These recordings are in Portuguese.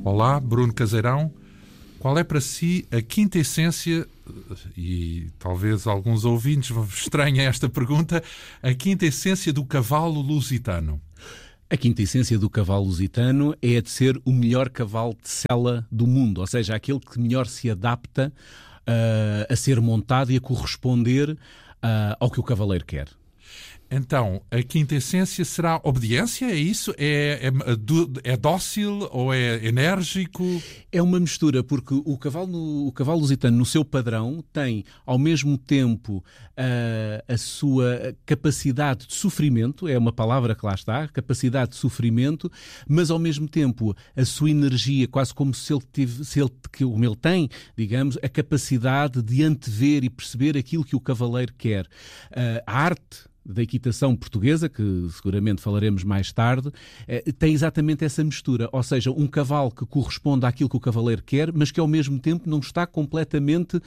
Olá, Bruno Caseirão. Qual é para si a quinta essência, e talvez alguns ouvintes estranhem esta pergunta, a quinta essência do cavalo lusitano? A quinta essência do cavalo lusitano é a de ser o melhor cavalo de sela do mundo, ou seja, aquele que melhor se adapta a ser montado e a corresponder ao que o cavaleiro quer. Então, a quinta essência será obediência? É isso? É dócil ou é enérgico? É uma mistura, porque o cavalo lusitano, no seu padrão, tem ao mesmo tempo a sua capacidade de sofrimento, é uma palavra que lá está, capacidade de sofrimento, mas ao mesmo tempo a sua energia, quase como se ele tem, digamos, a capacidade de antever e perceber aquilo que o cavaleiro quer. A arte da equitação portuguesa, que seguramente falaremos mais tarde, tem exatamente essa mistura, ou seja, um cavalo que corresponde àquilo que o cavaleiro quer, mas que ao mesmo tempo não está completamente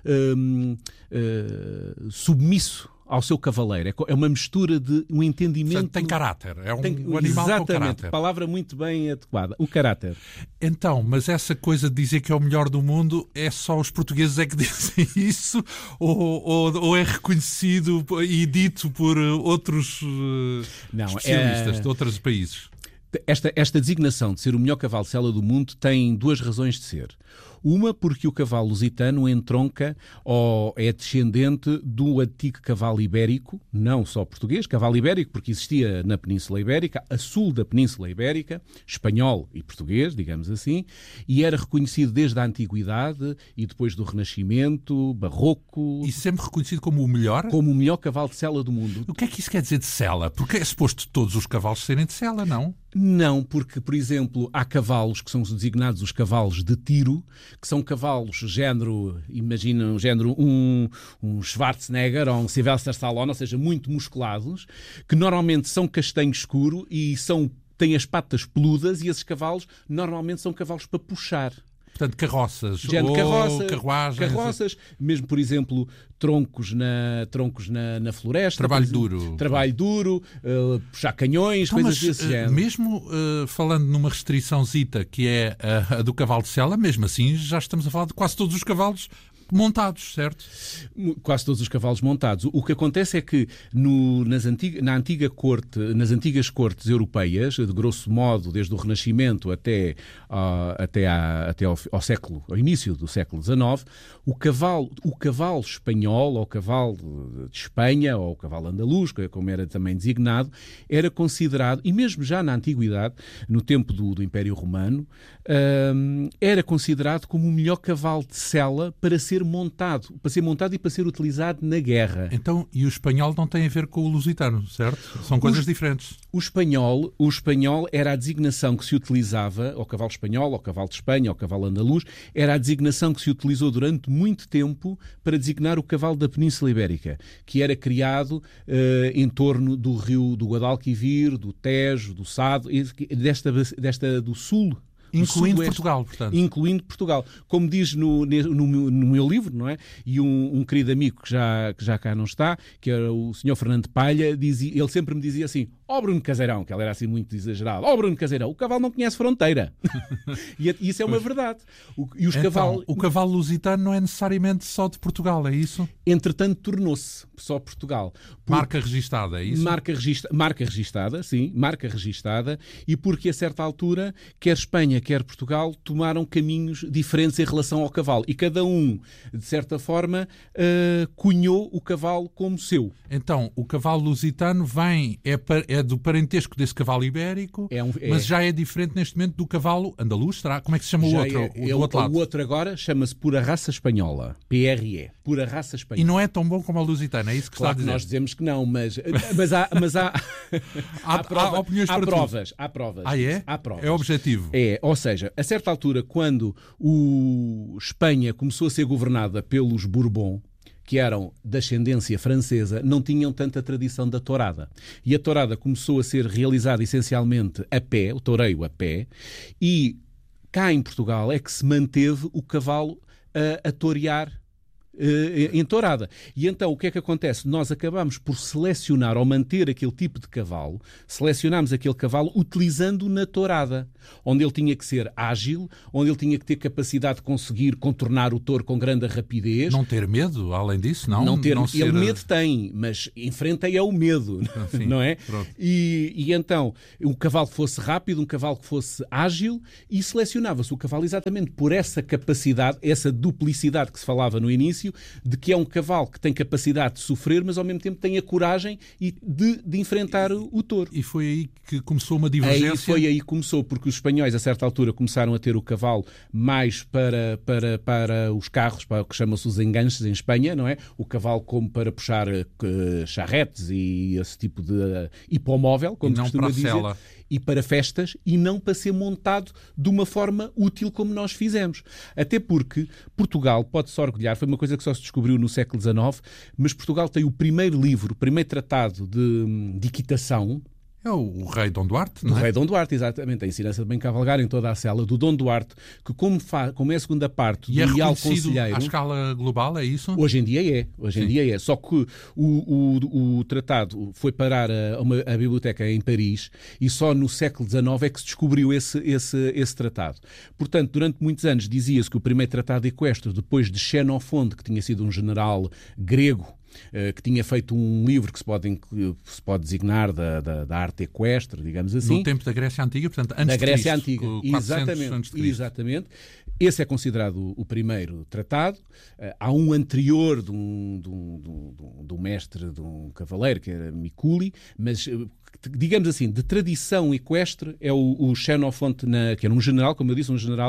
submisso ao seu cavaleiro. É uma mistura de um entendimento... Portanto, tem caráter. É um animal com caráter. Exatamente. Palavra muito bem adequada. O caráter. Então, mas essa coisa de dizer que é o melhor do mundo, é só os portugueses é que dizem isso? Ou é reconhecido e dito por outros especialistas de outros países? Esta designação de ser o melhor cavalo de sela do mundo tem duas razões de ser. Uma, porque o cavalo lusitano entronca ou é descendente do antigo cavalo ibérico, não só português, cavalo ibérico, porque existia na Península Ibérica, a sul da Península Ibérica, espanhol e português, digamos assim, e era reconhecido desde a Antiguidade e depois do Renascimento, Barroco... E sempre reconhecido como o melhor? Como o melhor cavalo de sela do mundo. O que é que isso quer dizer de sela? Porque é suposto todos os cavalos serem de sela, não? Não, porque, por exemplo, há cavalos que são designados os cavalos de tiro, que são cavalos género, imagina, género um Schwarzenegger ou um Sylvester Stallone, ou seja, muito musculados, que normalmente são castanho escuro e têm as patas peludas, e esses cavalos normalmente são cavalos para puxar. Portanto, carroças carroças, mesmo, por exemplo, troncos na floresta. Trabalho duro, puxar canhões, então, coisas desse género. Mesmo falando numa restriçãozita que é a do cavalo de sela, mesmo assim já estamos a falar de quase todos os cavalos montados, certo? Quase todos os cavalos montados. O que acontece é que nas antigas cortes europeias, de grosso modo, desde o Renascimento até ao início do século XIX, o cavalo espanhol, ou o cavalo de Espanha, ou o cavalo andaluz, como era também designado, era considerado, e mesmo já na Antiguidade, no tempo do Império Romano, era considerado como o melhor cavalo de sela para ser montado e para ser utilizado na guerra. Então, e o espanhol não tem a ver com o lusitano, certo? São coisas diferentes. O espanhol era a designação que se utilizava, ao cavalo espanhol, ao cavalo de Espanha, ao cavalo andaluz, era a designação que se utilizou durante muito tempo para designar o cavalo da Península Ibérica, que era criado em torno do rio do Guadalquivir, do Tejo, do Sado, desta do sul. Incluindo Portugal, portanto. Incluindo Portugal. Como diz no meu livro, não é? E um querido amigo que já cá não está, que era o Sr. Fernando Palha, ele sempre me dizia assim: ó Bruno Caseirão, que ele era assim muito exagerado, ó Bruno Caseirão, o cavalo não conhece fronteira. E isso é uma verdade. O cavalo lusitano não é necessariamente só de Portugal, é isso? Entretanto, tornou-se só Portugal. Marca registada, é isso? Marca registada, sim, marca registada, e porque a certa altura, quer Espanha, quer Portugal, tomaram caminhos diferentes em relação ao cavalo. E cada um, de certa forma, cunhou o cavalo como seu. Então, o cavalo lusitano é do parentesco desse cavalo ibérico, mas já é diferente neste momento do cavalo andaluz, será? Como é que se chama o outro? Do outro lado? O outro agora chama-se Pura Raça Espanhola. PRE. Pura Raça Espanhola. E não é tão bom como a lusitana, é isso que claro está a dizer? Nós dizemos que não, mas há opiniões para provas. Há provas. Ah, é? Há provas. É objetivo. Ou seja, a certa altura, quando Espanha começou a ser governada pelos Bourbon, que eram de ascendência francesa, não tinham tanta tradição da tourada. E a tourada começou a ser realizada essencialmente a pé, o toureio a pé, e cá em Portugal é que se manteve o cavalo a torear em tourada. E então o que é que acontece? Nós acabamos por selecionar ou manter aquele tipo de cavalo, selecionamos aquele cavalo utilizando na tourada, onde ele tinha que ser ágil, onde ele tinha que ter capacidade de conseguir contornar o touro com grande rapidez. Não ter medo, além disso, não? Ele medo tem, mas enfrenta é o medo, enfim, não é? E então, um cavalo que fosse rápido, um cavalo que fosse ágil, e selecionava-se o cavalo exatamente por essa capacidade, essa duplicidade que se falava no início, de que é um cavalo que tem capacidade de sofrer, mas ao mesmo tempo tem a coragem de enfrentar o touro. E foi aí que começou uma divergência? Foi aí que começou, porque os espanhóis, a certa altura, começaram a ter o cavalo mais para os carros, para o que chama-se os enganches em Espanha, não é? O cavalo como para puxar charretes e esse tipo de hipomóvel, como se costuma dizer. E para festas, e não para ser montado de uma forma útil como nós fizemos. Até porque Portugal pode-se orgulhar, foi uma coisa que só se descobriu no século XIX, mas Portugal tem o primeiro livro, o primeiro tratado de equitação. É o rei Dom Duarte, não é? O rei Dom Duarte, exatamente. A ensinança de bem cavalgar em toda a cela do Dom Duarte, que como é a segunda parte do Real Conselheiro... à escala global, é isso? Hoje em dia é. Só que o tratado foi parar a biblioteca em Paris e só no século XIX é que se descobriu esse tratado. Portanto, durante muitos anos dizia-se que o primeiro tratado equestre, depois de Xenofonte, que tinha sido um general grego, que tinha feito um livro que se pode designar da arte equestre, digamos assim. No tempo da Grécia Antiga, portanto, antes da Grécia de Cristo, Antiga. Exatamente. Esse é considerado o primeiro tratado. Há um anterior do mestre, de um cavaleiro, que era Miculi, mas... digamos assim, de tradição equestre, é o Xenofonte, que era um general, como eu disse, um general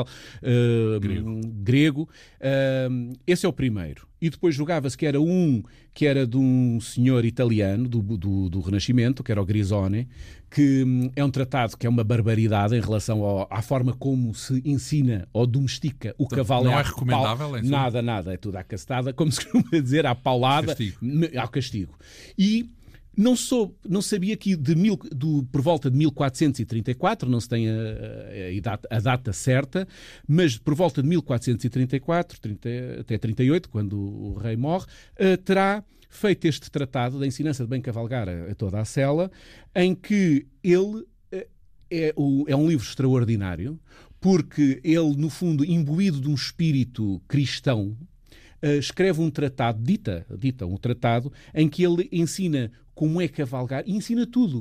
grego. Esse é o primeiro. E depois julgava-se que era de um senhor italiano, do Renascimento, que era o Grisone, que é um tratado que é uma barbaridade em relação à forma como se ensina ou domestica o cavalo. Não é recomendável? Nada. É tudo à castada, como se costuma dizer, à paulada, ao castigo. E não sabia que por volta de 1434, não se tem a data certa, mas por volta de 1434, até 38, quando o rei morre, terá feito este tratado da ensinança de bem cavalgar a toda a sela, em que ele é um livro extraordinário, porque ele, no fundo, imbuído de um espírito cristão, escreve um tratado, dita um tratado, em que ele ensina como é cavalgar e ensina tudo.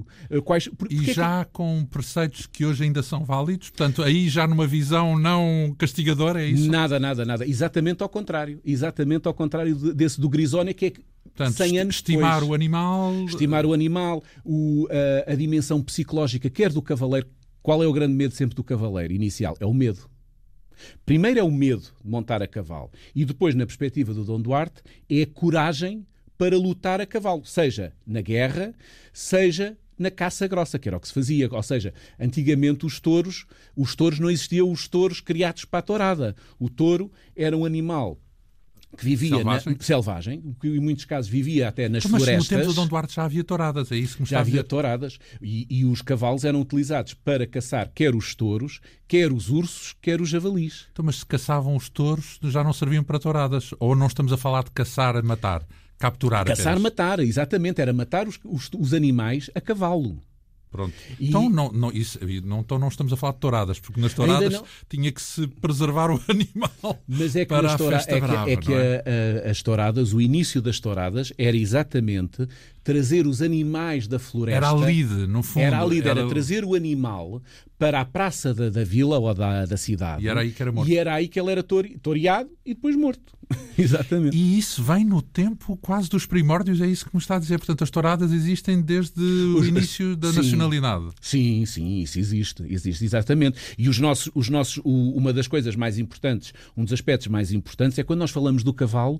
Com preceitos que hoje ainda são válidos? Portanto, aí já numa visão não castigadora, é isso? Nada. Exatamente ao contrário. Exatamente ao contrário desse do Grisone, que é que 100 anos estimar depois, o animal, a dimensão psicológica, quer do cavaleiro. Qual é o grande medo sempre do cavaleiro inicial? É o medo. Primeiro é o medo de montar a cavalo e depois, na perspectiva do Dom Duarte, é a coragem para lutar a cavalo, seja na guerra, seja na caça grossa, que era o que se fazia. Ou seja, antigamente os touros não existiam os touros criados para a tourada. O touro era um animal que vivia selvagem, que em muitos casos vivia até nas florestas. Mas no tempo do Dom Duarte já havia touradas, é isso que me está a dizer? Já havia touradas e os cavalos eram utilizados para caçar quer os touros, quer os ursos, quer os javalis. Então, mas se caçavam os touros, já não serviam para touradas? Ou não estamos a falar de caçar, matar? Capturar Caçar, matar, exatamente. Era matar os animais a cavalo. Pronto. Então não estamos a falar de touradas, porque nas touradas tinha que se preservar o animal. Mas é que para a festa brava, as touradas, o início das touradas era exatamente trazer os animais da floresta. Era a lide, no fundo. Era trazer o animal para a praça da vila ou da cidade. E era aí que era morto. E era aí que ele era toreado e depois morto. Exatamente. E isso vem no tempo quase dos primórdios, é isso que me está a dizer. Portanto, as touradas existem desde o início da nacionalidade. Sim, isso existe, exatamente. E uma das coisas mais importantes, um dos aspectos mais importantes é quando nós falamos do cavalo,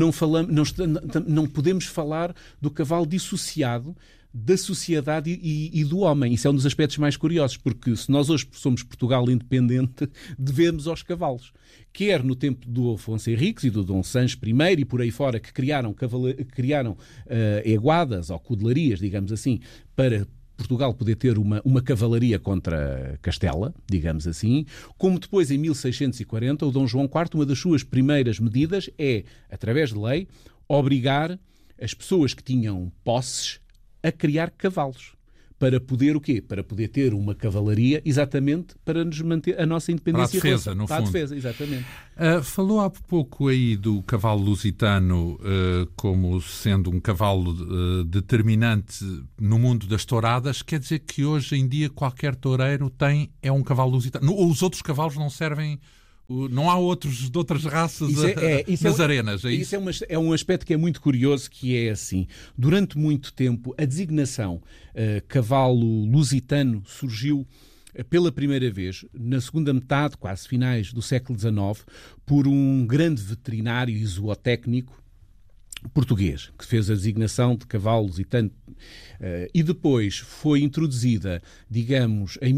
não podemos falar do cavalo dissociado da sociedade e do homem. Isso é um dos aspectos mais curiosos, porque se nós hoje somos Portugal independente, devemos aos cavalos. Quer no tempo do Afonso Henriques e do Dom Sancho I e por aí fora, que criaram eguadas ou cudelarias, digamos assim, para Portugal poder ter uma cavalaria contra Castela, digamos assim, como depois, em 1640, o Dom João IV, uma das suas primeiras medidas é, através de lei, obrigar as pessoas que tinham posses a criar cavalos. Para poder o quê? Para poder ter uma cavalaria, exatamente para nos manter a nossa independência. Para a defesa, no fundo. Para a defesa, exatamente. Falou há pouco aí do cavalo lusitano como sendo um cavalo determinante no mundo das touradas. Quer dizer que hoje em dia qualquer toureiro é um cavalo lusitano? Os outros cavalos não servem... Não há outros de outras raças nas arenas, é isso? Isso é um aspecto que é muito curioso, que é assim. Durante muito tempo, a designação cavalo lusitano surgiu pela primeira vez, na segunda metade, quase finais do século XIX, por um grande veterinário e zootécnico português, que fez a designação de cavalo lusitano, e depois foi introduzida, digamos, em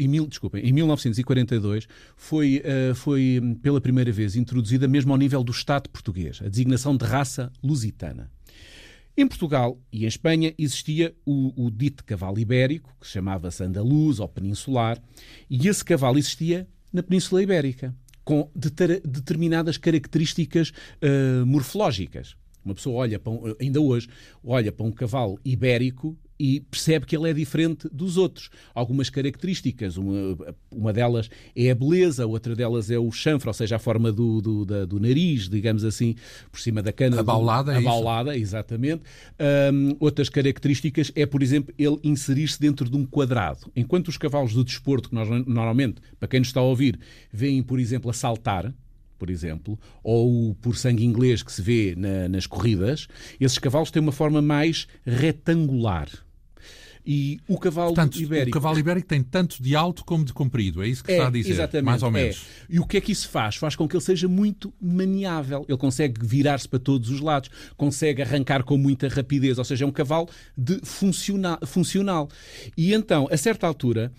1942, foi pela primeira vez introduzida mesmo ao nível do Estado português, a designação de raça lusitana. Em Portugal e em Espanha existia o dito cavalo ibérico, que chamava-se andaluz ou peninsular, e esse cavalo existia na Península Ibérica, com determinadas características morfológicas. Uma pessoa ainda hoje olha para um cavalo ibérico e percebe que ele é diferente dos outros. Algumas características, uma delas é a beleza, outra delas é o chanfre, ou seja, a forma do nariz, digamos assim, por cima da cana. Abaulada, abaulada, exatamente. Outras características é, por exemplo, ele inserir-se dentro de um quadrado. Enquanto os cavalos do desporto, que nós normalmente, para quem nos está a ouvir, veem, por exemplo, a saltar, por exemplo, ou por sangue inglês que se vê nas corridas, esses cavalos têm uma forma mais retangular. E o cavalo ibérico... O cavalo ibérico tem tanto de alto como de comprido, é isso que está a dizer? Exatamente, mais ou menos. E o que é que isso faz? Faz com que ele seja muito maniável. Ele consegue virar-se para todos os lados, consegue arrancar com muita rapidez, ou seja, é um cavalo funcional. E então, a certa altura...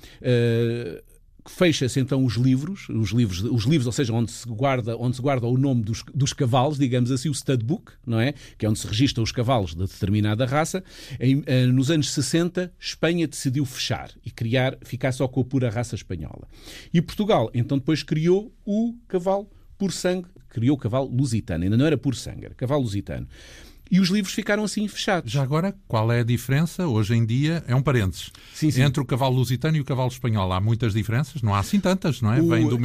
fecha-se então os livros, ou seja, onde se guarda o nome dos cavalos, digamos assim, o stud book, não é? Que é onde se registram os cavalos de determinada raça. Nos anos 60, Espanha decidiu fechar e ficar só com a pura raça espanhola. E Portugal, então, depois criou o cavalo por sangue, criou o cavalo lusitano. Ainda não era por sangue, era cavalo lusitano. E os livros ficaram assim fechados. Já agora, qual é a diferença? Hoje em dia, é um parênteses. Sim. Entre o cavalo lusitano e o cavalo espanhol. Há muitas diferenças? Não há assim tantas, não é? Vêm da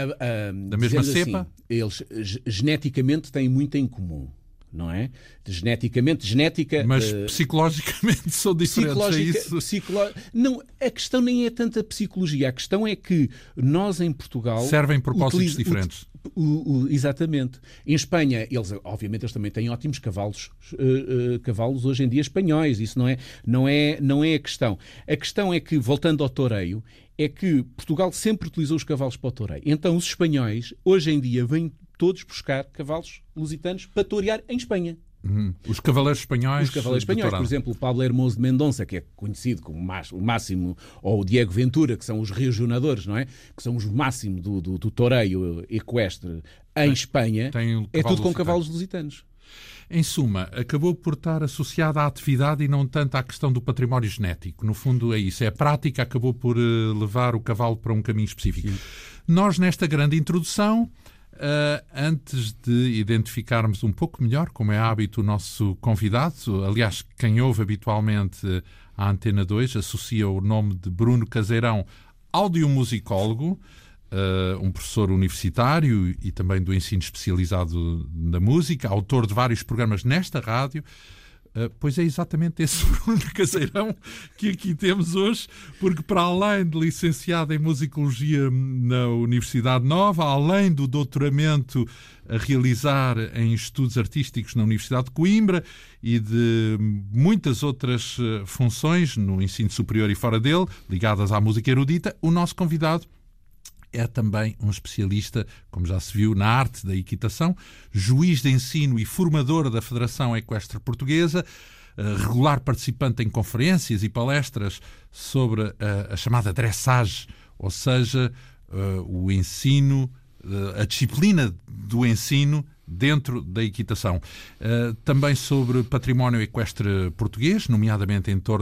mesma cepa? Assim, eles geneticamente têm muito em comum, não é? Genética... Mas psicologicamente são diferentes, é isso? Não, a questão nem é tanto a psicologia. A questão é que nós, em Portugal... servem propósitos diferentes. Exatamente. Em Espanha, eles também têm ótimos cavalos hoje em dia espanhóis. Isso não é a questão. A questão é que, voltando ao toureio, é que Portugal sempre utilizou os cavalos para o toureio. Então, os espanhóis, hoje em dia, vêm todos buscar cavalos lusitanos para tourear em Espanha. Os cavaleiros espanhóis, por exemplo, o Pablo Hermoso de Mendonça, que é conhecido como o máximo, ou o Diego Ventura, que são os regionadores, não é? Que são os máximos do toureio equestre em Espanha, é tudo com cavalos lusitanos. Em suma, acabou por estar associada à atividade e não tanto à questão do património genético. No fundo é isso, é a prática, acabou por levar o cavalo para um caminho específico. Sim. Nós, nesta grande introdução... antes de identificarmos um pouco melhor, como é hábito, o nosso convidado, aliás, quem ouve habitualmente a Antena 2 associa o nome de Bruno Caseirão, audiomusicólogo, um professor universitário e também do ensino especializado na música, autor de vários programas nesta rádio. Pois é exatamente esse Bruno Caseirão que aqui temos hoje, porque para além de licenciado em Musicologia na Universidade Nova, além do doutoramento a realizar em Estudos Artísticos na Universidade de Coimbra e de muitas outras funções no ensino superior e fora dele, ligadas à música erudita, o nosso convidado é também um especialista, como já se viu, na arte da equitação, juiz de ensino e formador da Federação Equestre Portuguesa, regular participante em conferências e palestras sobre a chamada dressage, ou seja, o ensino, a disciplina do ensino dentro da equitação. Também sobre património equestre português, nomeadamente em torno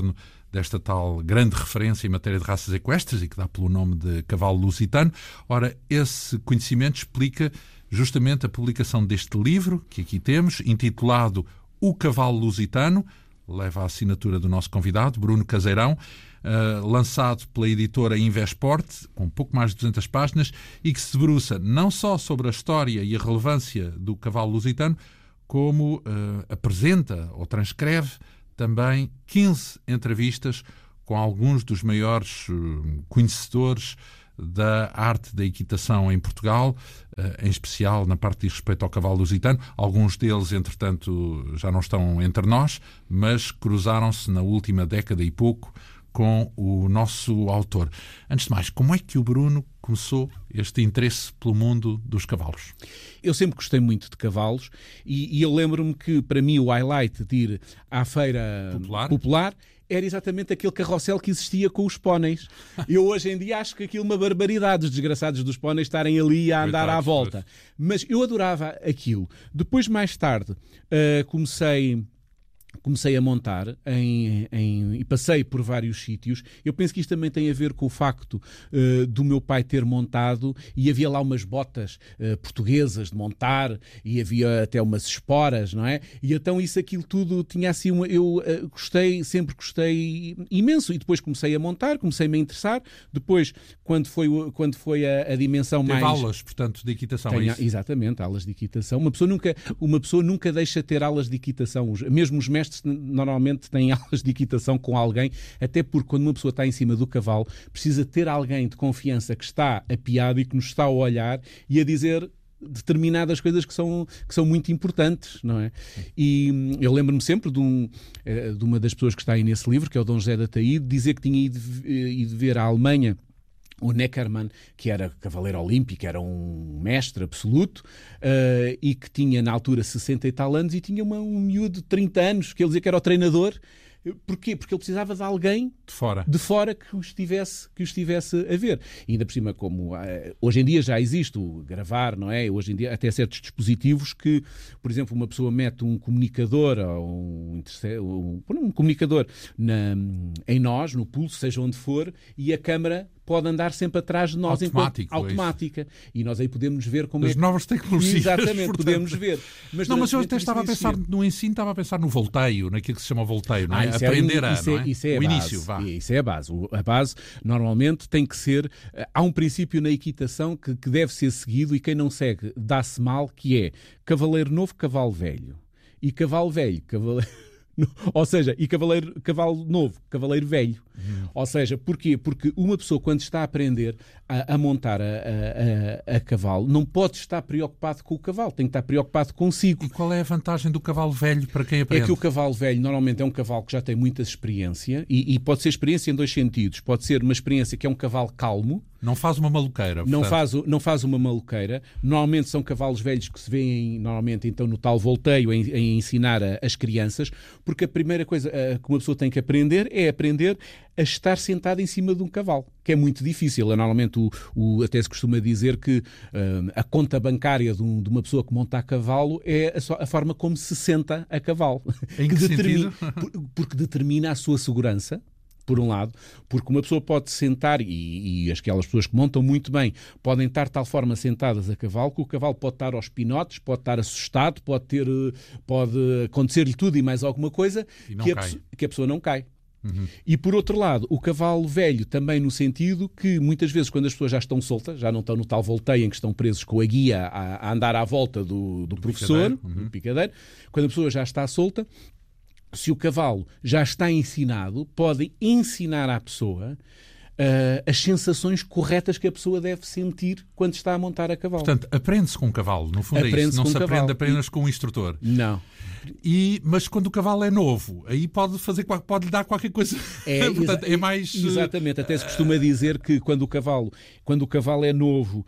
desta tal grande referência em matéria de raças equestres e que dá pelo nome de cavalo lusitano. Ora, esse conhecimento explica justamente a publicação deste livro, que aqui temos, intitulado O Cavalo Lusitano, leva a assinatura do nosso convidado, Bruno Caseirão, lançado pela editora Invesport, com pouco mais de 200 páginas, e que se debruça não só sobre a história e a relevância do cavalo lusitano, como apresenta ou transcreve também 15 entrevistas com alguns dos maiores conhecedores da arte da equitação em Portugal, em especial na parte que diz respeito ao cavalo lusitano. Alguns deles, entretanto, já não estão entre nós, mas cruzaram-se na última década e pouco com o nosso autor. Antes de mais, como é que o Bruno começou este interesse pelo mundo dos cavalos? Eu sempre gostei muito de cavalos e eu lembro-me que, para mim, o highlight de ir à feira popular era exatamente aquele carrossel que existia com os póneis. Eu hoje em dia acho que aquilo é uma barbaridade, os desgraçados dos póneis estarem ali a andar à volta. Mas eu adorava aquilo. Depois, mais tarde, comecei a montar e passei por vários sítios. Eu penso que isto também tem a ver com o facto do meu pai ter montado, e havia lá umas botas portuguesas de montar e havia até umas esporas, não é? E então aquilo tudo tinha assim eu sempre gostei imenso, e depois comecei a montar, comecei-me a interessar. Depois, quando foi a dimensão Teve mais... aulas, portanto, de equitação, é isso? Exatamente, aulas de equitação. Uma pessoa nunca deixa de ter aulas de equitação. Mesmo os mestres normalmente têm aulas de equitação com alguém, até porque quando uma pessoa está em cima do cavalo, precisa ter alguém de confiança que está apiado e que nos está a olhar e a dizer determinadas coisas que são muito importantes, não é? E eu lembro-me sempre de uma das pessoas que está aí nesse livro, que é o Dom José da Taíde, dizer que tinha ido ver à Alemanha o Neckermann, que era cavaleiro olímpico, era um mestre absoluto, e que tinha na altura 60 e tal anos, e tinha um miúdo de 30 anos, que ele dizia que era o treinador. Porquê? Porque ele precisava de alguém de fora que o estivesse a ver. E ainda por cima, como hoje em dia já existe o gravar, não é? Hoje em dia até certos dispositivos que, por exemplo, uma pessoa mete um comunicador ou um comunicador em nós, no pulso, seja onde for, e a câmara pode andar sempre atrás de nós automática. E nós aí podemos ver como as novas tecnologias. Exatamente, podemos ver. Mas eu até estava a pensar no ensino, estava a pensar no volteio, naquilo que se chama volteio, não é? Aprender o início. Isso é a base. A base, normalmente, tem que ser... Há um princípio na equitação que deve ser seguido, e quem não segue dá-se mal, que é cavaleiro novo, cavalo velho. E cavalo velho, cavaleiro... Ou seja, e cavalo novo, cavaleiro velho. Ou seja, porquê? Porque uma pessoa, quando está a aprender a montar a cavalo, não pode estar preocupado com o cavalo, tem que estar preocupado consigo. E qual é a vantagem do cavalo velho para quem aprende? É que o cavalo velho normalmente é um cavalo que já tem muita experiência, e pode ser experiência em dois sentidos. Pode ser uma experiência que é um cavalo calmo. Não faz uma maluqueira. Não faz uma maluqueira. Normalmente são cavalos velhos que se vêem normalmente então no tal volteio em ensinar as crianças, porque a primeira coisa que uma pessoa tem que aprender é aprender a estar sentado em cima de um cavalo, que é muito difícil. Normalmente até se costuma dizer que a conta bancária de uma pessoa que monta a cavalo é a forma como se senta a cavalo. Em que sentido? Porque determina a sua segurança, por um lado, porque uma pessoa pode sentar, e aquelas pessoas que montam muito bem podem estar de tal forma sentadas a cavalo que o cavalo pode estar aos pinotes, pode estar assustado, pode acontecer-lhe tudo e mais alguma coisa, que a pessoa não cai. E por outro lado, o cavalo velho também, no sentido que muitas vezes quando as pessoas já estão soltas, já não estão no tal volteio em que estão presos com a guia a andar à volta do professor, do picadeiro, quando a pessoa já está solta, se o cavalo já está ensinado, podem ensinar à pessoa as sensações corretas que a pessoa deve sentir quando está a montar a cavalo. Portanto, aprende-se com o cavalo, no fundo é isso. Não se aprende apenas com o instrutor. Não. Mas quando o cavalo é novo, aí pode-lhe dar qualquer coisa. Portanto, é mais... Exatamente. Até se costuma dizer que quando o cavalo é novo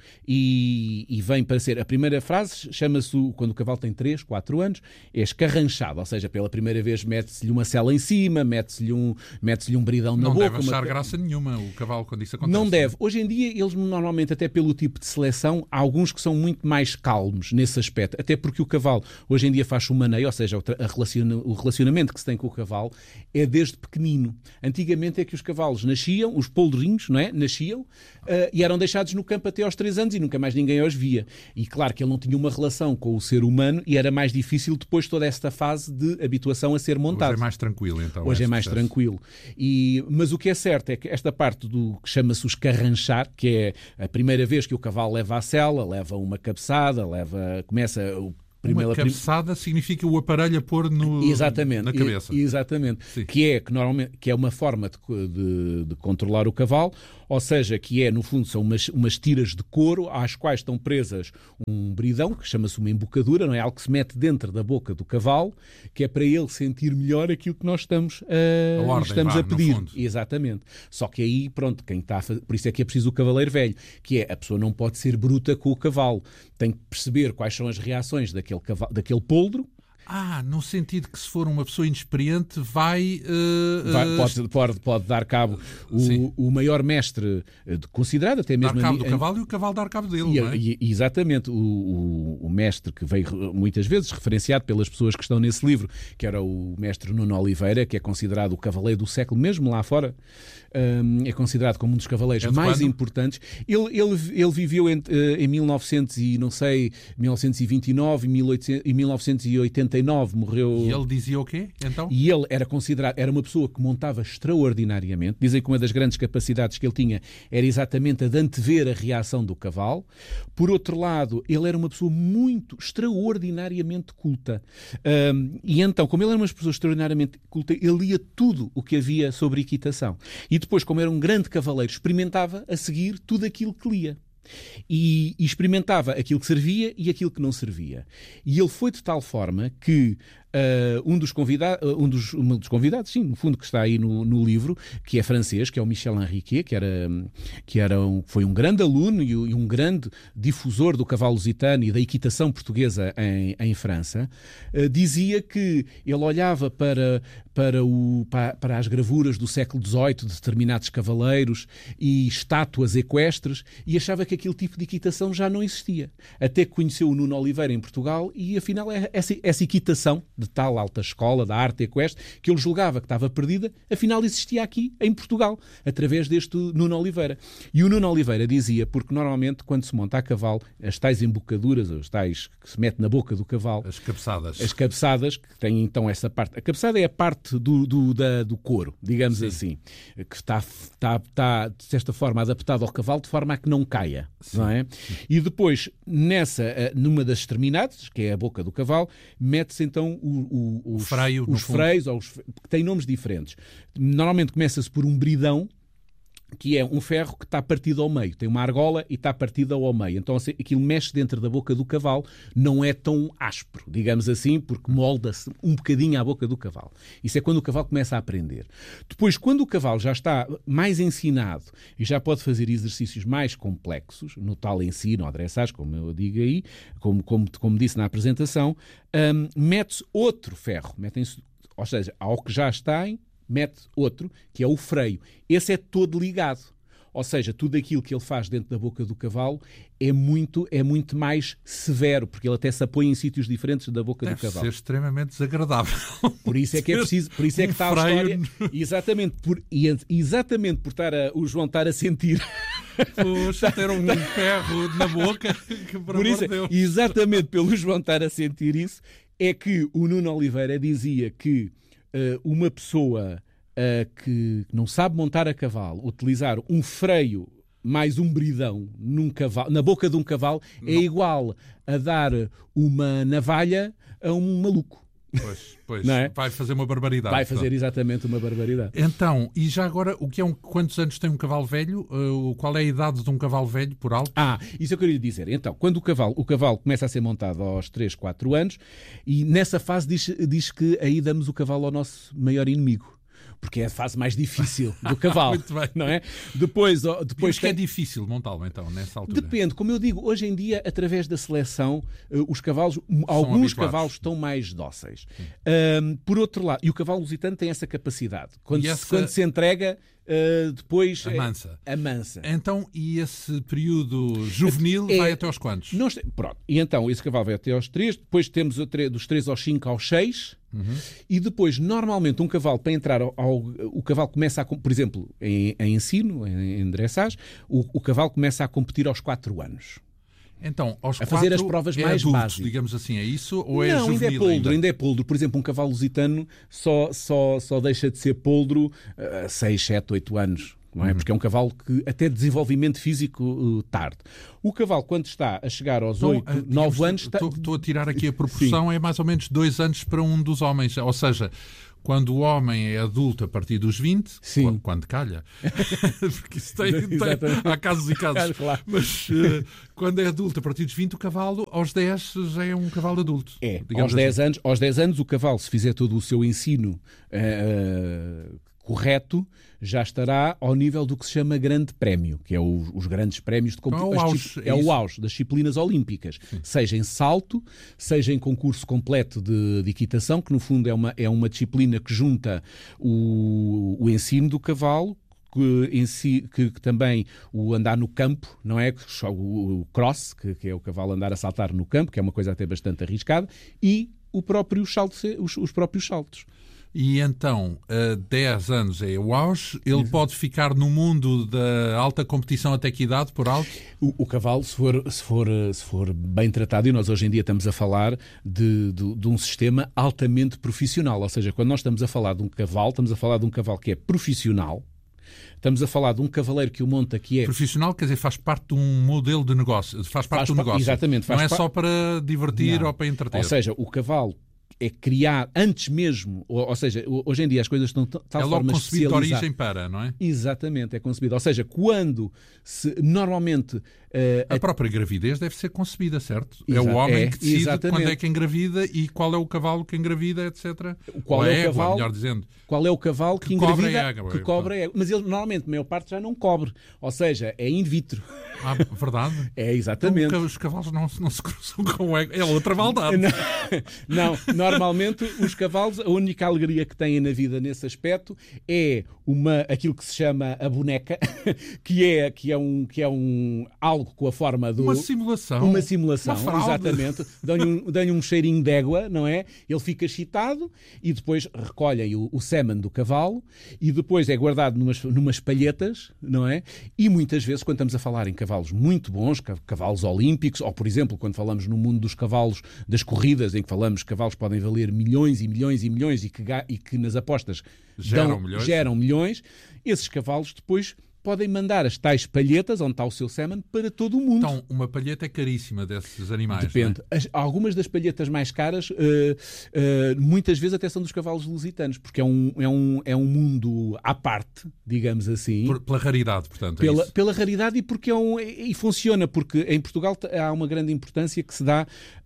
e vem para ser... A primeira frase chama-se, quando o cavalo tem 3, 4 anos, é escarranchado. Ou seja, pela primeira vez mete-se-lhe uma sela em cima, mete-se-lhe um bridão na boca. Não deve achar graça nenhuma o cavalo quando isso acontece. Não deve. Hoje em dia, eles normalmente, até pelo tipo de seleção, há alguns que são muito mais calmos nesse aspecto. Até porque o cavalo, hoje em dia, faz o maneio, ou seja, seja, o relacionamento que se tem com o cavalo é desde pequenino. Antigamente é que os cavalos nasciam, os poldrinhos, não é? Nasciam e eram deixados no campo até aos 3 anos e nunca mais ninguém os via. E claro que ele não tinha uma relação com o ser humano e era mais difícil depois toda esta fase de habituação a ser montado. Hoje é mais tranquilo, então. Hoje é mais tranquilo. Mas o que é certo é que esta parte do que chama-se o escarranchar, que é a primeira vez que o cavalo leva a sela, leva uma cabeçada, começa... Uma cabeçada significa o aparelho a pôr na cabeça. Exatamente. Que é uma forma de controlar o cavalo, ou seja, que é, no fundo, são umas tiras de couro às quais estão presas um bridão, que chama-se uma embocadura, não é? Algo que se mete dentro da boca do cavalo, que é para ele sentir melhor aquilo que nós estamos a pedir. Exatamente. Só que aí, pronto, por isso é que é preciso o cavaleiro velho, que é, a pessoa não pode ser bruta com o cavalo, tem que perceber quais são as reações daquele poldro. No sentido que se for uma pessoa inexperiente pode dar cabo o maior mestre considerado, até mesmo... Dar cabo do cavalo e o cavalo dar cabo dele, não é? Exatamente. O mestre que veio muitas vezes referenciado pelas pessoas que estão nesse livro, que era o mestre Nuno Oliveira, que é considerado o cavaleiro do século, mesmo lá fora, é considerado como um dos cavaleiros mais importantes. Ele viveu em 1929 e 1989, morreu... E ele dizia o quê, então? E ele era uma pessoa que montava extraordinariamente. Dizem que uma das grandes capacidades que ele tinha era exatamente a de antever a reação do cavalo. Por outro lado, ele era uma pessoa extraordinariamente culta. E então, como ele era uma pessoa extraordinariamente culta, ele lia tudo o que havia sobre equitação. E depois, como era um grande cavaleiro, experimentava a seguir tudo aquilo que lia. E experimentava aquilo que servia e aquilo que não servia. E ele foi de tal forma que um dos convidados, sim, no fundo, que está aí no livro, que é francês, que é o Michel Henriquet, foi um grande aluno e um grande difusor do cavalo lusitano e da equitação portuguesa em França, dizia que ele olhava para as gravuras do século XVIII de determinados cavaleiros e estátuas equestres e achava que aquele tipo de equitação já não existia. Até que conheceu o Nuno Oliveira em Portugal e, afinal, essa equitação de tal alta escola da arte equestre que ele julgava que estava perdida, afinal existia aqui em Portugal, através deste Nuno Oliveira. E o Nuno Oliveira dizia, porque normalmente quando se monta a cavalo, as tais embocaduras, os tais que se mete na boca do cavalo, as cabeçadas, que têm então essa parte. A cabeçada é a parte do couro, digamos assim, que está de certa forma adaptado ao cavalo de forma a que não caia, não é? E depois, numa das extremidades, que é a boca do cavalo, mete-se então os freios, que têm nomes diferentes. Normalmente começa-se por um bridão, que é um ferro que está partido ao meio. Tem uma argola e está partido ao meio. Então aquilo mexe dentro da boca do cavalo, não é tão áspero, digamos assim, porque molda-se um bocadinho à boca do cavalo. Isso é quando o cavalo começa a aprender. Depois, quando o cavalo já está mais ensinado e já pode fazer exercícios mais complexos, no tal ensino, ou dressage, como eu digo aí, como disse na apresentação, mete-se outro ferro. Ou seja, ao que já está mete outro, que é o freio. Esse é todo ligado. Ou seja, tudo aquilo que ele faz dentro da boca do cavalo é muito mais severo, porque ele até se apoia em sítios diferentes da boca do cavalo. Deve ser extremamente desagradável. Por isso é que é preciso, por isso é que está a história. Exatamente por o João estar a sentir. Puxa, ter um ferro na boca, que por amor de Deus. Exatamente pelo João estar a sentir isso, é que o Nuno Oliveira dizia que uma pessoa que não sabe montar a cavalo, utilizar um freio mais um bridão na boca de um cavalo é igual a dar uma navalha a um maluco. Pois, não é? Vai fazer uma barbaridade. Vai fazer exatamente uma barbaridade. Então, e já agora, quantos anos tem um cavalo velho? Qual é a idade de um cavalo velho, por alto? Isso eu queria lhe dizer. Então, quando o cavalo começa a ser montado aos 3, 4 anos, e nessa fase diz que aí damos o cavalo ao nosso maior inimigo. porque é a fase mais difícil do cavalo. Muito bem. Não é? Depois que é difícil montá-lo, então, nessa altura? Depende. Como eu digo, hoje em dia, através da seleção, os cavalos, alguns cavalos estão mais dóceis. Por outro lado, e o cavalo lusitano tem essa capacidade. Quando se entrega, depois amansa. Então, e esse período juvenil vai até aos quantos? Pronto. E então, esse cavalo vai até aos 3, depois temos dos 3 aos 5 aos 6, e depois, normalmente, um cavalo, para entrar o cavalo começa por exemplo, em ensino, em dressage, o cavalo começa a competir aos 4 anos. Então, aos a fazer as provas mais adulto, básicas. Digamos assim, é isso? Ou é não, juvenil ainda é poldro. Por exemplo, um cavalo lusitano só deixa de ser poldro a 6, 7, 8 anos. Não é? Porque é um cavalo que até desenvolvimento físico tarde. O cavalo, quando está a chegar aos 8, 9 anos... Estou a tirar aqui a proporção, é mais ou menos 2 anos para um dos homens. Ou seja, quando o homem é adulto a partir dos 20, quando calha, porque isso há casos e casos, claro. Mas quando é adulto a partir dos 20, o cavalo aos 10 já é um cavalo adulto. Aos 10 anos o cavalo, se fizer todo o seu ensino correto, já estará ao nível do que se chama grande prémio, que é os grandes prémios de competição. É o auge das disciplinas olímpicas, seja em salto, seja em concurso completo de equitação, que no fundo é uma disciplina que junta o ensino do cavalo, que também o andar no campo, não é? O cross, que é o cavalo andar a saltar no campo, que é uma coisa até bastante arriscada, e os próprios saltos. E então, 10 anos é o auge, ele pode ficar no mundo da alta competição até que idade, por alto? O cavalo, se for bem tratado, e nós hoje em dia estamos a falar de um sistema altamente profissional, ou seja, quando nós estamos a falar de um cavalo, estamos a falar de um cavalo que é profissional. Estamos a falar de um cavaleiro que o monta que é... Profissional, quer dizer, faz parte de um modelo de negócio. Faz parte do negócio. Exatamente. Não é só para divertir ou para entreter. Ou seja, o cavalo é criar antes mesmo, ou seja, hoje em dia as coisas estão de tal forma concebido de origem para, não é? Exatamente, é concebido. Ou seja, quando normalmente... a própria gravidez deve ser concebida, certo? É o homem que decide quando é que engravida e qual é o cavalo que engravida, etc. Qual é o cavalo, melhor dizendo. Qual é o cavalo que engravida, que cobra a égua. Mas ele normalmente, a maior parte, já não cobre. Ou seja, é in vitro. Verdade? É, exatamente. Então, os cavalos não se cruzam com égua. É outra maldade. Não, normalmente os cavalos, a única alegria que têm na vida nesse aspecto é aquilo que se chama a boneca, que é um algo com a forma do... Uma simulação. Uma simulação, exatamente. Dão-lhe um cheirinho de égua, não é? Ele fica excitado e depois recolhem o sêmen do cavalo e depois é guardado numas palhetas, não é? E muitas vezes, quando estamos a falar em cavalos muito bons, cavalos olímpicos, ou por exemplo, quando falamos no mundo dos cavalos das corridas, em que falamos que cavalos podem valer milhões e milhões e milhões e que nas apostas geram milhões, esses cavalos depois podem mandar as tais palhetas, onde está o seu sêmen, para todo o mundo. Então, uma palheta é caríssima desses animais. Depende. Não é? Algumas das palhetas mais caras, muitas vezes até são dos cavalos lusitanos, porque é um mundo à parte, digamos assim. Pela raridade, portanto. Pela raridade e porque e funciona, porque em Portugal há uma grande importância que se dá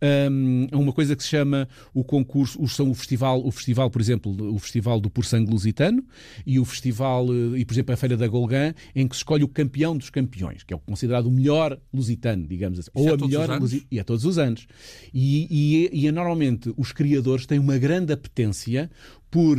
a uma coisa que se chama o concurso, o festival, por exemplo, o Festival do Pur Sangue Lusitano e o festival, e por exemplo a Feira da Golgã, em que se escolhe o campeão dos campeões, que é considerado o melhor lusitano, digamos assim. Ou a melhor e é todos os anos. E normalmente os criadores têm uma grande apetência por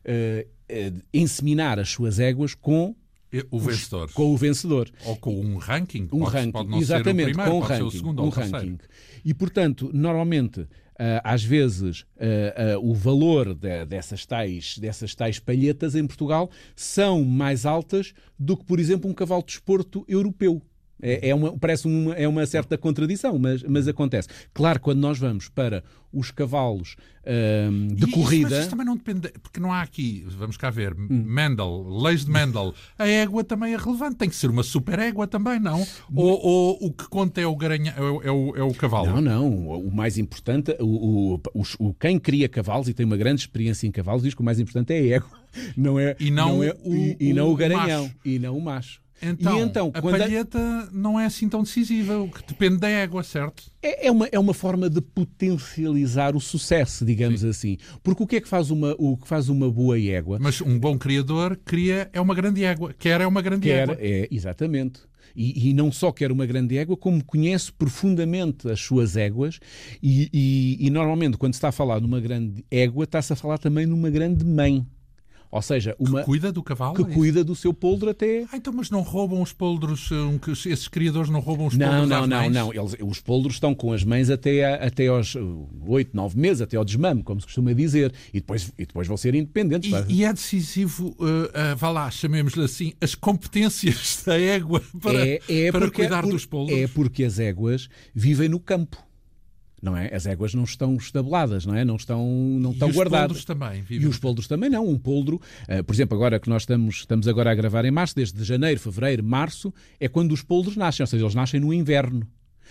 inseminar as suas éguas com o vencedor. Com o vencedor. Ou com um ranking. Pode não exatamente, ser o primeiro, com pode ser o segundo ou o terceiro. E, portanto, normalmente, às vezes, o valor dessas tais palhetas em Portugal são mais altas do que, por exemplo, um cavalo de desporto europeu. Parece uma certa contradição, mas acontece. Claro, quando nós vamos para os cavalos de corrida... Mas isso também não depende, porque não há aqui, vamos cá ver, leis de Mendel, a égua também é relevante, tem que ser uma super égua também, não? Ou o que conta é o cavalo? Não, o mais importante, quem cria cavalos e tem uma grande experiência em cavalos diz que o mais importante é a égua, não o garanhão, e não o macho. Então, e então a palheta não é assim tão decisiva, o que depende da égua, certo? É uma forma de potencializar o sucesso, digamos assim. Porque o que faz uma boa égua? Mas um bom criador é uma grande égua. É uma grande égua. Exatamente. E não só quer uma grande égua, como conhece profundamente as suas éguas e normalmente quando se está a falar numa grande égua, está-se a falar também numa grande mãe. Ou seja, que cuida do cavalo? Que cuida do seu poldro até... então, mas não roubam os poldros, esses criadores não roubam os poldros às mães? Não. Os poldros estão com as mães até aos 8, 9 meses, até ao desmame, como se costuma dizer. E depois vão ser independentes. E é decisivo, vá lá, chamemos-lhe assim, as competências da égua para cuidar dos poldros? É porque as éguas vivem no campo. Não é? As éguas não estão estabeladas, não é? Não estão guardadas. E os poldros também não. Um poldro, por exemplo, agora que nós estamos agora a gravar em março, desde janeiro, fevereiro, março, é quando os poldros nascem, ou seja, eles nascem no inverno.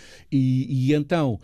E então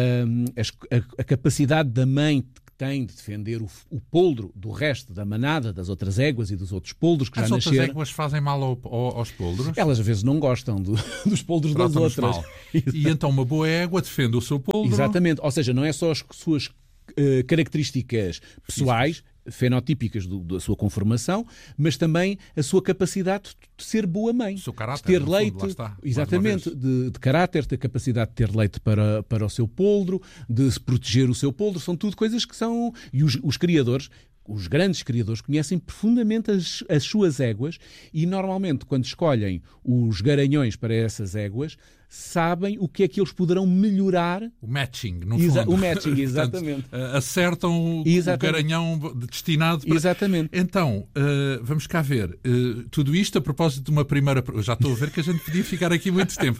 a capacidade da mãe tem de defender o poldro do resto da manada, das outras éguas e dos outros poldros que já nasceram. As outras éguas fazem mal aos poldros? Elas às vezes não gostam dos poldros das outras. Mal. E então uma boa égua defende o seu poldro? Exatamente. Ou seja, não é só as suas características pessoais, fenotípicas da sua conformação, mas também a sua capacidade de ser boa mãe. O seu caráter, de ter leite, fundo, lá está, exatamente, de caráter, ter capacidade de ter leite para o seu poldro, de se proteger o seu poldro, são tudo coisas que são... E os criadores... Os grandes criadores conhecem profundamente as suas éguas e, normalmente, quando escolhem os garanhões para essas éguas, sabem o que é que eles poderão melhorar. O matching, no fundo. O matching, exatamente. Portanto, acertam o garanhão destinado para... Exatamente. Então, vamos cá ver. Tudo isto a propósito de uma primeira... Já estou a ver que a gente podia ficar aqui muito tempo.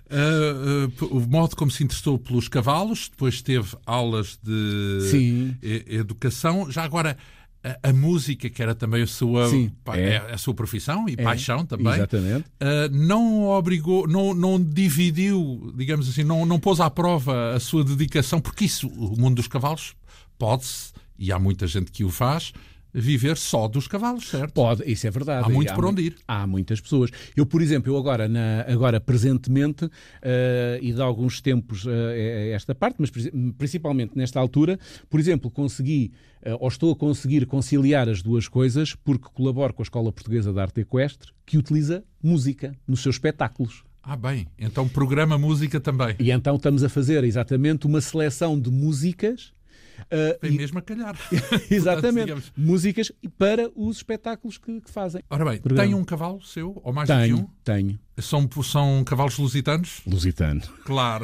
O modo como se interessou pelos cavalos, depois teve aulas de educação. Já agora... A música, que era também a sua profissão e paixão também, exatamente. Não obrigou, não dividiu, digamos assim, não pôs à prova a sua dedicação, porque o mundo dos cavalos pode-se, e há muita gente que o faz, viver só dos cavalos, certo? Pode, isso é verdade. Há muito por onde ir. Há muitas pessoas. Eu, por exemplo, agora presentemente, e de alguns tempos esta parte, mas principalmente nesta altura, por exemplo, estou a conseguir conciliar as duas coisas porque colaboro com a Escola Portuguesa de Arte Equestre, que utiliza música nos seus espetáculos. Bem, então programa música também. E então estamos a fazer exatamente uma seleção de músicas. Vem mesmo a calhar. Exatamente. Portanto, músicas para os espetáculos que fazem. Ora bem, tem um cavalo seu, ou mais do que um? Tenho. São cavalos lusitanos? Lusitano. Claro.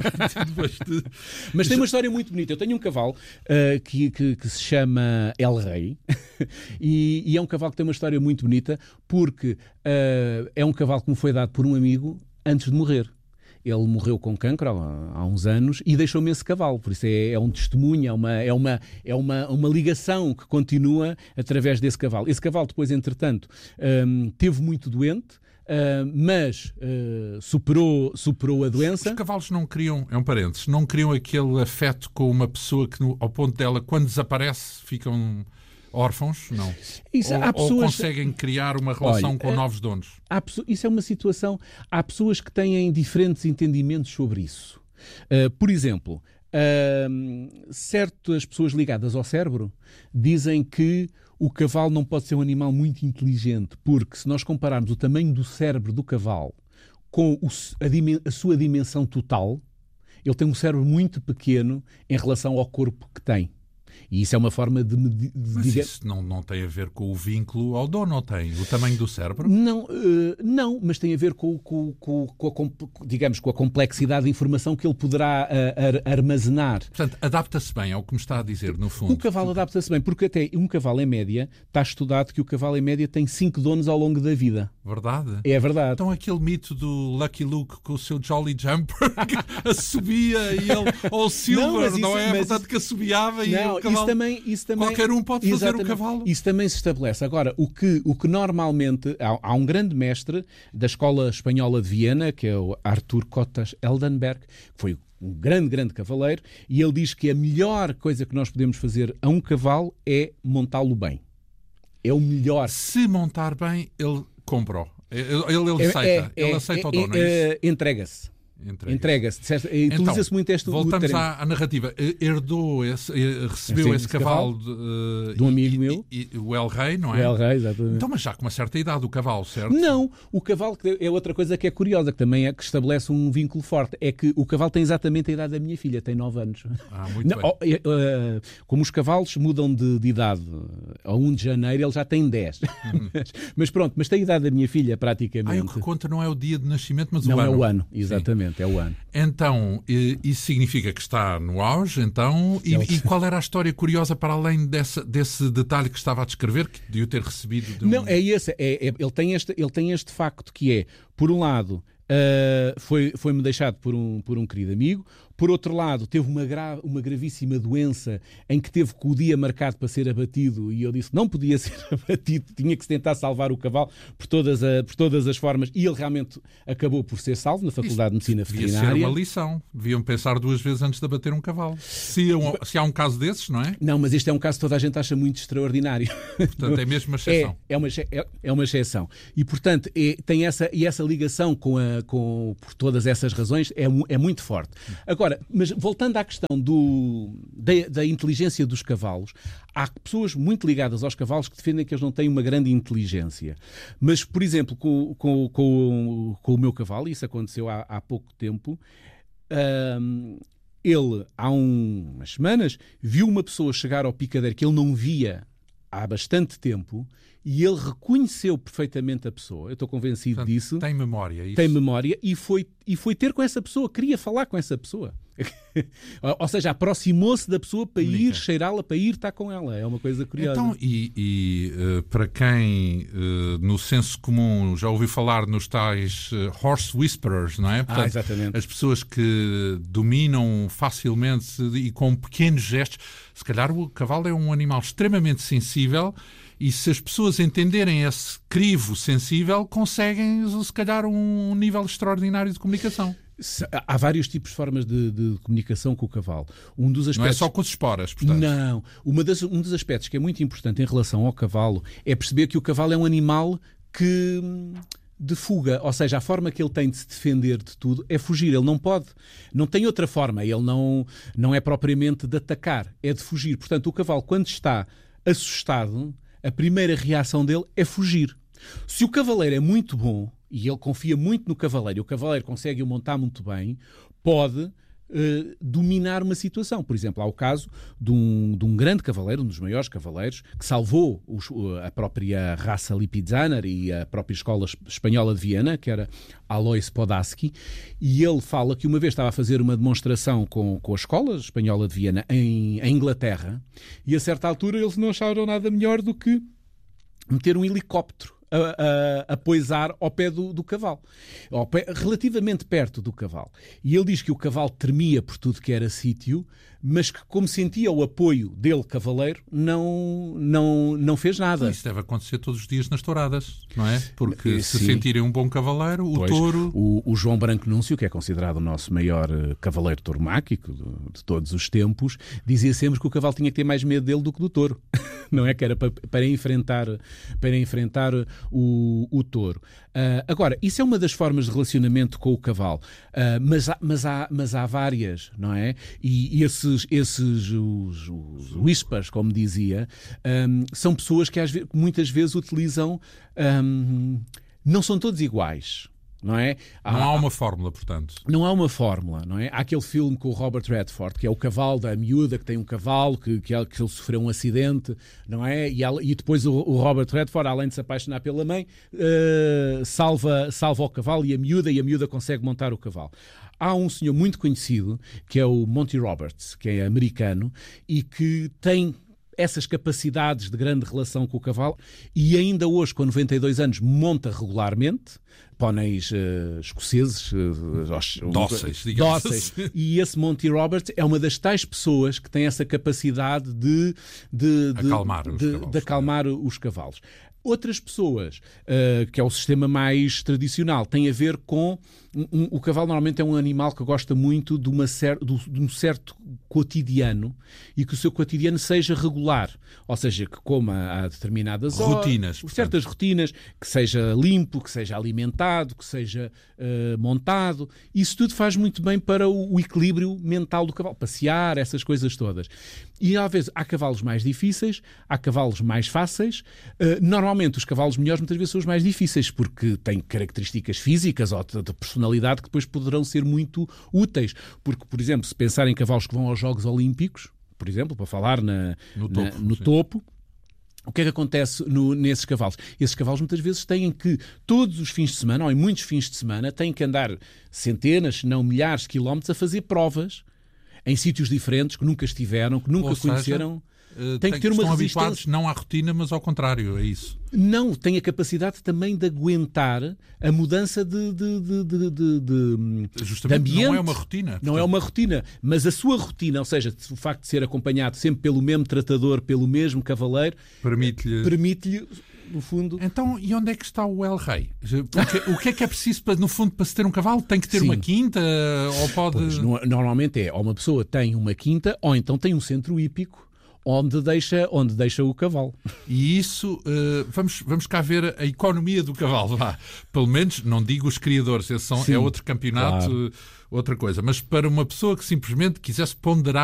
Mas tem uma história muito bonita. Eu tenho um cavalo que se chama El Rei e é um cavalo que tem uma história muito bonita porque é um cavalo que me foi dado por um amigo antes de morrer. Ele morreu com cancro há uns anos e deixou-me esse cavalo. Por isso é um testemunho, é uma ligação que continua através desse cavalo. Esse cavalo depois, entretanto, teve muito doente, mas superou a doença. Os cavalos não criam, não criam aquele afeto com uma pessoa que, ao ponto dela, quando desaparece, ficam... órfãos? Não. Ou conseguem criar uma relação com novos donos? Isso é uma situação... Há pessoas que têm diferentes entendimentos sobre isso. Por exemplo, certas pessoas ligadas ao cérebro dizem que o cavalo não pode ser um animal muito inteligente, porque se nós compararmos o tamanho do cérebro do cavalo com a sua dimensão total, ele tem um cérebro muito pequeno em relação ao corpo que tem. E isso é uma forma de medir... Mas isso não tem a ver com o vínculo ao dono, ou tem? O tamanho do cérebro? Não, mas tem a ver com a complexidade de informação que ele poderá armazenar. Portanto, adapta-se bem ao que me está a dizer, no fundo. O cavalo adapta-se bem, porque até um cavalo em média, está estudado que o cavalo em média tem 5 donos ao longo da vida. Verdade? É verdade. Então aquele mito do Lucky Luke com o seu Jolly Jumper que assobia e ele... Ou o Silver, não é? Portanto, que assobiava e o cavalo... Isso também, qualquer um pode fazer o cavalo. Isso também se estabelece. Agora, o que normalmente... Há um grande mestre da Escola Espanhola de Viena, que é o Artur Cotas Eldenberg, que foi um grande cavaleiro, e ele diz que a melhor coisa que nós podemos fazer a um cavalo é montá-lo bem. É o melhor. Se montar bem, ele comprou. Ele aceita o dom, não é isso? Entrega-se. Utiliza-se muito este voltamos à narrativa. Recebeu esse cavalo de um amigo meu, o El Rei, não é? O El Rei, exatamente. Então, mas já com uma certa idade, o cavalo, certo? Não, o cavalo é outra coisa que é curiosa, que também é que estabelece um vínculo forte. É que o cavalo tem exatamente a idade da minha filha, tem 9 anos. Muito bem. Como os cavalos mudam de idade ao 1 de janeiro, ele já tem 10. Mas pronto, mas tem a idade da minha filha praticamente. O que conta não é o dia de nascimento, mas não o ano. Não é o ano, exatamente. É o ano. Então, isso significa que está no auge, então, e qual era a história curiosa para além desse detalhe que estava a descrever, que devia ter recebido de um... Não, é esse, ele tem este facto que é, por um lado, foi-me deixado por um querido amigo. Por outro lado, teve uma gravíssima doença em que teve o dia marcado para ser abatido e eu disse que não podia ser abatido, tinha que se tentar salvar o cavalo por todas as formas e ele realmente acabou por ser salvo na Faculdade de Medicina Veterinária. Devia ser uma lição. Deviam pensar 2 vezes antes de abater um cavalo. Se há um caso desses, não é? Não, mas este é um caso que toda a gente acha muito extraordinário. Portanto, é mesmo uma exceção. É uma exceção. E, portanto, tem essa ligação por todas essas razões é muito forte. Agora, mas voltando à questão da inteligência dos cavalos, há pessoas muito ligadas aos cavalos que defendem que eles não têm uma grande inteligência. Mas, por exemplo, com o meu cavalo, isso aconteceu há pouco tempo, ele, há umas semanas, viu uma pessoa chegar ao picadeiro que ele não via há bastante tempo e ele reconheceu perfeitamente a pessoa. Eu estou convencido disso. Tem memória. Isso. Tem memória e foi ter com essa pessoa, queria falar com essa pessoa. Ou seja, aproximou-se da pessoa para ir cheirá-la, para ir estar com ela. É uma coisa curiosa. Então, para quem no senso comum já ouviu falar nos tais horse whisperers, não é? Portanto, exatamente. As pessoas que dominam facilmente e com pequenos gestos. Se calhar o cavalo é um animal extremamente sensível e se as pessoas entenderem esse crivo sensível, conseguem, se calhar, um nível extraordinário de comunicação. Há vários tipos de formas de comunicação com o cavalo. Não é só com as esporas, portanto. Não. Um dos aspectos que é muito importante em relação ao cavalo é perceber que o cavalo é um animal de fuga, ou seja, a forma que ele tem de se defender de tudo é fugir. Ele não tem outra forma. Ele não é propriamente de atacar, é de fugir. Portanto, o cavalo, quando está assustado, a primeira reação dele é fugir. Se o cavaleiro é muito bom e ele confia muito no cavaleiro e o cavaleiro consegue o montar muito bem, pode dominar uma situação. Por exemplo, há o caso de um grande cavaleiro, um dos maiores cavaleiros, que salvou a própria raça Lipizzaner e a própria escola espanhola de Viena, que era Alois Podaski, e ele fala que uma vez estava a fazer uma demonstração com a escola espanhola de Viena em Inglaterra, e a certa altura eles não acharam nada melhor do que meter um helicóptero a poisar ao pé do cavalo, relativamente perto do cavalo. E ele diz que o cavalo tremia por tudo que era sítio, mas que, como sentia o apoio dele, cavaleiro, não fez nada. Isso deve acontecer todos os dias nas touradas, não é? Porque se sentirem um bom cavaleiro, touro... O João Branco Núncio, que é considerado o nosso maior cavaleiro tauromáquico de todos os tempos, dizia sempre que o cavalo tinha que ter mais medo dele do que do touro. Não é? Que era para enfrentar o touro. Agora, isso é uma das formas de relacionamento com o cavalo, mas há várias, não é? E esses os whispers, como dizia, são pessoas que muitas vezes utilizam... não são todos iguais. Não é? Não há uma fórmula, portanto. Não há uma fórmula, não é? Há aquele filme com o Robert Redford, que é o cavalo da miúda, que tem um cavalo, que ele sofreu um acidente, não é? E depois o Robert Redford, além de se apaixonar pela mãe, salva o cavalo e a miúda consegue montar o cavalo. Há um senhor muito conhecido, que é o Monty Roberts, que é americano, e que tem essas capacidades de grande relação com o cavalo e ainda hoje, com 92 anos, monta regularmente póneis escoceses dóceis, digamos assim. E esse Monty Roberts é uma das tais pessoas que tem essa capacidade de acalmar os cavalos. Outras pessoas, que é o sistema mais tradicional, tem a ver com O cavalo normalmente é um animal que gosta muito de um certo cotidiano e que o seu cotidiano seja regular, ou seja, que coma a determinadas rotinas, horas, certas rotinas, que seja limpo, que seja alimentado, que seja montado. Isso tudo faz muito bem para o equilíbrio mental do cavalo, passear, essas coisas todas. E às vezes há cavalos mais difíceis, há cavalos mais fáceis. Normalmente os cavalos melhores muitas vezes são os mais difíceis porque têm características físicas ou de personalidade que depois poderão ser muito úteis. Porque, por exemplo, se pensar em cavalos que vão aos Jogos Olímpicos, por exemplo, para falar no topo, o que é que acontece nesses cavalos? Esses cavalos muitas vezes têm que, todos os fins de semana, ou em muitos fins de semana, têm que andar centenas, se não milhares de quilómetros a fazer provas em sítios diferentes, que nunca estiveram, que nunca conheceram. Tem que ter uma resistência. Estão habituados não à rotina, mas ao contrário, é isso. Não, tem a capacidade também de aguentar a mudança de ambiente. Não é uma rotina. Portanto. Não é uma rotina, mas a sua rotina, ou seja, o facto de ser acompanhado sempre pelo mesmo tratador, pelo mesmo cavaleiro, permite-lhe no fundo... Então, e onde é que está o El Rei? O que é preciso, no fundo, para se ter um cavalo? Tem que ter uma quinta? Ou pode... Pois, normalmente ou uma pessoa tem uma quinta, ou então tem um centro hípico, onde deixa o cavalo. E isso, vamos cá ver a economia do cavalo. Pelo menos, não digo os criadores, é outro campeonato, claro. Outra coisa. Mas para uma pessoa que simplesmente quisesse ponderar